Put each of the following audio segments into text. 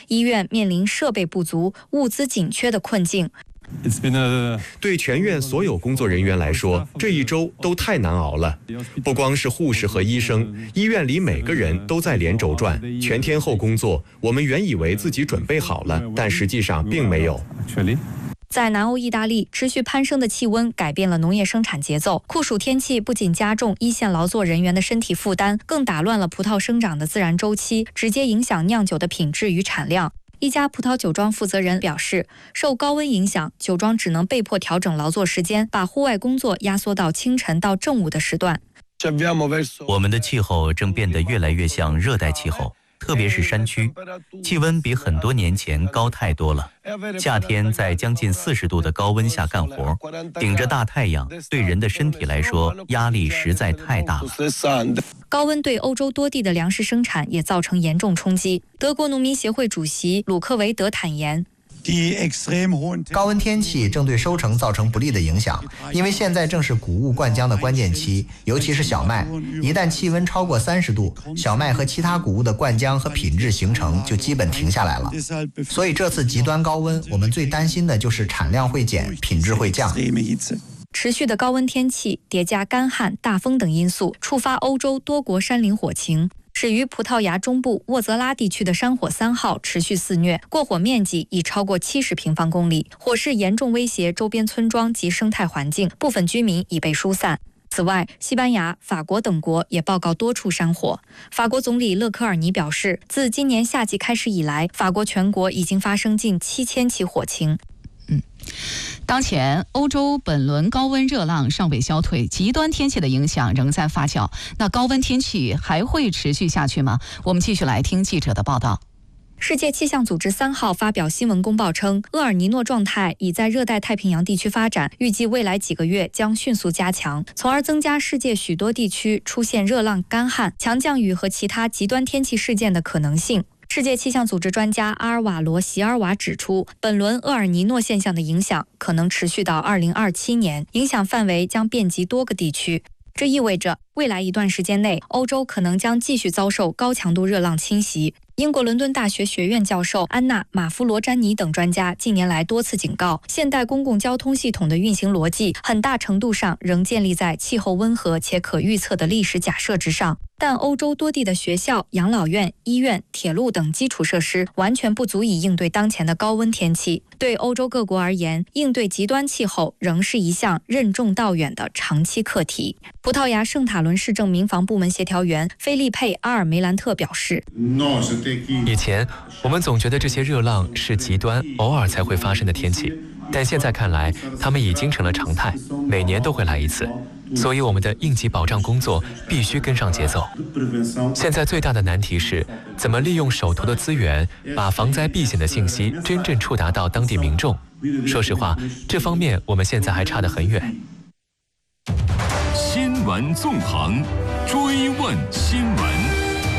医院面临设备不足、物资紧缺的困境。 对全院所有工作人员来说，这一周都太难熬了。不光是护士和医生，医院里每个人都在连轴转，全天候工作。我们原以为自己准备好了，但实际上并没有。 在南欧意大利，持续攀升的气温改变了农业生产节奏。酷暑天气不仅加重一线劳作人员的身体负担，更打乱了葡萄生长的自然周期，直接影响酿酒的品质与产量。一家葡萄酒庄负责人表示，受高温影响，酒庄只能被迫调整劳作时间，把户外工作压缩到清晨到正午的时段。 我们的气候正变得越来越像热带气候，特别是山区，气温比很多年前高太多了。夏天在将近40度的高温下干活，顶着大太阳，对人的身体来说压力实在太大了。 高温对欧洲多地的粮食生产也造成严重冲击。德国农民协会主席鲁克维德坦言， 高温天气正对收成造成不利的影响，因为现在正是谷物灌浆的关键期，尤其是小麦。一旦气温超过30度，小麦和其他谷物的灌浆和品质形成就基本停下来了。所以这次极端高温，我们最担心的就是产量会减，品质会降。 持续的高温天气叠加干旱、大风等因素，触发欧洲多国山林火情。始于葡萄牙中部沃泽拉地区的山火3号持续肆虐，过火面积已超过70平方公里，火势严重威胁周边村庄及生态环境，部分居民已被疏散。此外，西班牙、法国等国也报告多处山火。法国总理勒科尔尼表示，自今年夏季开始以来，法国全国已经发生近7000起火情。 当前欧洲本轮高温热浪尚未消退，极端天气的影响仍在发酵。那高温天气还会持续下去吗？我们继续来听记者的报道。 世界气象组织3号发表新闻公报称，厄尔尼诺状态已在热带太平洋地区发展，预计未来几个月将迅速加强，从而增加世界许多地区出现热浪、干旱、强降雨和其他极端天气事件的可能性。世界气象组织专家阿尔瓦罗·席尔瓦指出，本轮厄尔尼诺现象的影响可能持续到2027年，影响范围将遍及多个地区。这意味着未来一段时间内，欧洲可能将继续遭受高强度热浪侵袭。英国伦敦大学学院教授安娜·马夫罗詹尼等专家近年来多次警告，现代公共交通系统的运行逻辑很大程度上仍建立在气候温和且可预测的历史假设之上。但欧洲多地的学校、养老院、医院、铁路等基础设施完全不足以应对当前的高温天气。对欧洲各国而言，应对极端气候仍是一项任重道远的长期课题。葡萄牙圣塔伦市政民防部门协调员菲利佩·阿尔梅兰特表示， 以前我们总觉得这些热浪是极端偶尔才会发生的天气，但现在看来它们已经成了常态，每年都会来一次，所以我们的应急保障工作必须跟上节奏。现在最大的难题是怎么利用手头的资源，把防灾避险的信息真正触达到当地民众。说实话，这方面我们现在还差得很远。 新闻纵横，追问新闻。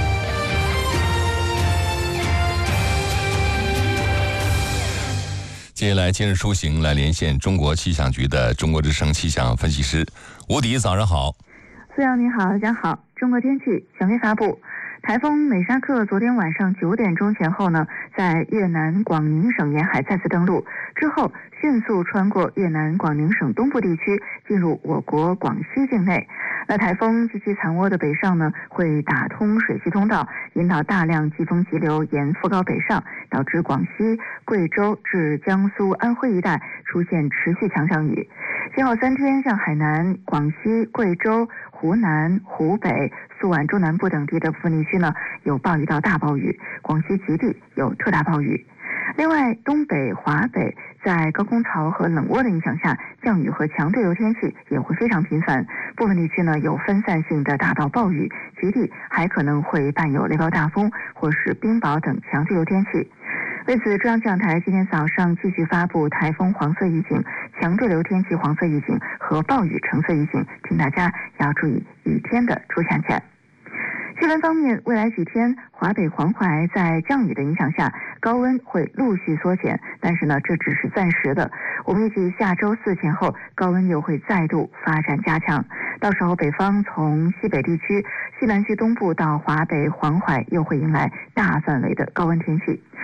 接下来今日出行来连线中国气象局的中国之声气象分析师吴迪，早上好。 苏阳你好，大家好。中国天气权威发布，台风美沙克昨天晚上9点钟前后呢，在越南广宁省沿海再次登陆，之后迅速穿过越南广宁省东部地区，进入我国广西境内。那台风及其残涡的北上呢，会打通水系通道，引导大量季风急流沿副高北上，导致广西、贵州至江苏、安徽一带出现持续强降雨。今后3天，像海南、广西、贵州、湖南、湖北、苏皖中南部等地的部分地区呢，有暴雨到大暴雨，广西局地有特大暴雨。另外，东北、华北在高空槽和冷涡的影响下，降雨和强对流天气也会非常频繁，部分地区呢有分散性的大到暴雨，局地还可能会伴有雷暴大风或是冰雹等强对流天气。为此，中央气象台今天早上继续发布台风黄色预警、强对流天气黄色预警和暴雨橙色预警，请大家要注意雨天的出现前。气温方面，未来几天华北黄淮在降雨的影响下，高温会陆续缩减，但是呢，这只是暂时的。我们预计下周4前后，高温又会再度发展加强，到时候北方从西北地区、西南区东部到华北黄淮又会迎来大范围的高温天气。